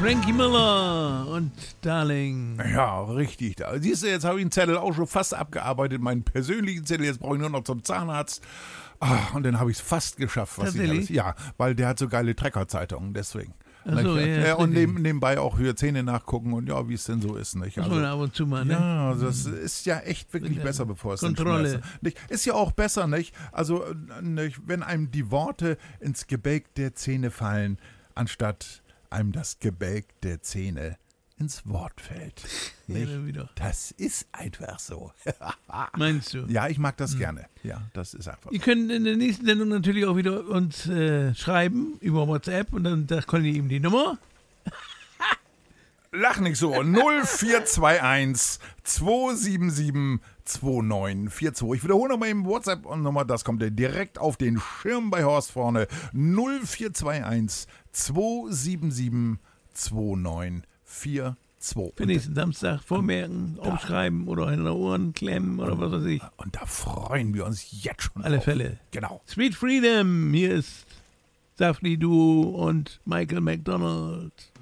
Frankie Miller und Darling. Ja, richtig. Siehst du, jetzt habe ich den Zettel auch schon fast abgearbeitet, meinen persönlichen Zettel. Jetzt brauche ich nur noch zum Zahnarzt. Und dann habe ich es fast geschafft. Was ich alles, ja, weil der hat so geile Trecker-Zeitungen, deswegen. Ach so, ja, und nebenbei auch für Zähne nachgucken und ja, wie es denn so ist. Nicht? Also, ab und zu mal, ne? Ja, das ist ja echt wirklich besser, bevor es Kontrolle. nicht. Ist ja auch besser, nicht? Also, nicht, wenn einem die Worte ins Gebälk der Zähne fallen, anstatt einem das Gebälk der Zähne ins Wort fällt. Nicht? Ja, das ist einfach so. Meinst du? Ja, ich mag das gerne. Ja, das ist einfach so. Ihr könnt in der nächsten Sendung natürlich auch wieder uns schreiben über WhatsApp und dann sagt Conny ihm die Nummer. Lach nicht so. 0421 277 2942. Ich wiederhole nochmal eben WhatsApp-Nummer, das kommt ja direkt auf den Schirm bei Horst vorne. 0421 277 2942. Für nächsten Samstag vormerken, aufschreiben oder in den Ohren klemmen oder was weiß ich. Und da freuen wir uns jetzt schon Alle drauf. Fälle. Genau. Sweet Freedom, hier ist Safri Duo und Michael McDonald.